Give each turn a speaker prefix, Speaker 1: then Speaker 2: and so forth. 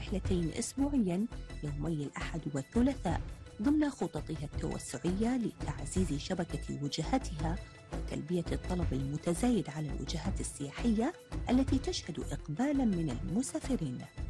Speaker 1: رحلتين أسبوعياً يومي الأحد والثلاثاء ضمن خططها التوسعية لتعزيز شبكة وجهاتها وتلبية الطلب المتزايد على الوجهات السياحية التي تشهد إقبالاً من المسافرين.